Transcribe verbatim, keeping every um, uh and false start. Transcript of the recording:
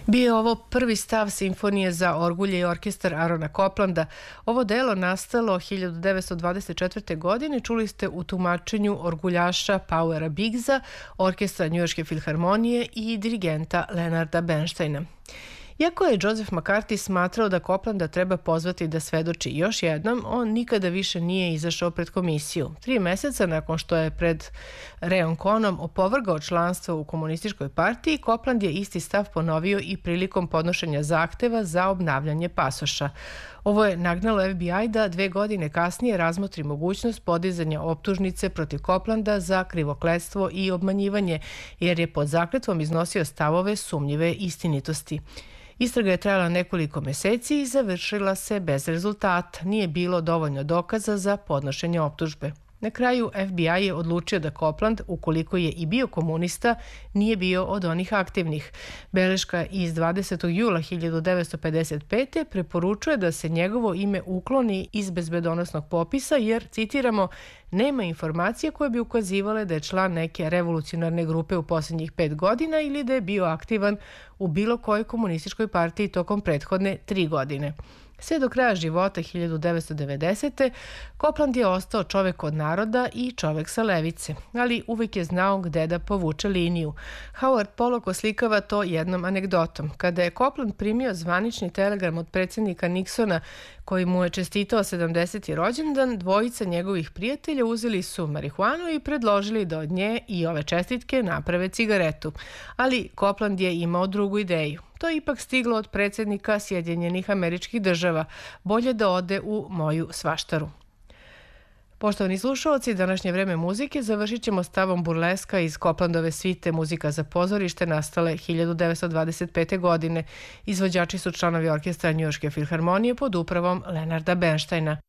Bio je ovo prvi stav simfonije za orgulje i orkestar Arona Coplanda. Ovo delo nastalo hiljadu devetsto dvadeset četvrte. godine, čuli ste u tumačenju orguljaša Powera Biggsa, orkestra Njujorške filharmonije i dirigenta Leonarda Bernsteina. Iako je Joseph McCarthy smatrao da Coplanda treba pozvati da svedoči još jednom, on nikada više nije izašao pred komisiju. Tri meseca nakon što je pred Reon Conom opovrgao članstvo u komunističkoj partiji, Copland je isti stav ponovio i prilikom podnošenja zahteva za obnavljanje pasoša. Ovo je nagnalo F B I da dve godine kasnije razmotri mogućnost podizanja optužnice protiv Coplanda za krivokletstvo i obmanjivanje, jer je pod zakletvom iznosio stavove sumnjive istinitosti. Istraga je trajala nekoliko meseci i završila se bez rezultata. Nije bilo dovoljno dokaza za podnošenje optužbe. Na kraju F B I je odlučio da Copland, ukoliko je i bio komunista, nije bio od onih aktivnih. Beleška iz dvadesetog jula hiljadu devetsto pedeset pete. preporučuje da se njegovo ime ukloni iz bezbedonosnog popisa jer, citiramo, nema informacija koje bi ukazivale da je član neke revolucionarne grupe u posljednjih pet godina ili da je bio aktivan u bilo kojoj komunističkoj partiji tokom prethodne tri godine. Sve do kraja života hiljadu devetsto devedesete. Copland je ostao čovek od naroda i čovek sa levice, ali uvijek je znao gde da povuče liniju. Howard Pollock oslikava to jednom anegdotom. Kada je Copland primio zvanični telegram od predsjednika Nixona koji mu je čestitao sedamdeseti rođendan, dvojica njegovih prijatelja uzeli su marihuanu i predložili da od nje i ove čestitke naprave cigaretu. Ali Copland je imao drugu ideju. To je ipak stiglo od predsjednika Sjedinjenih Američkih Država. Bolje da ode u moju svaštaru. Poštovani slušalci, današnje vreme muzike završit ćemo stavom burleska iz Coplandove svite Muzika za pozorište nastale hiljadu devetsto dvadeset pete. godine. Izvođači su članovi orkestra Njujorške filharmonije pod upravom Leonarda Bernsteina.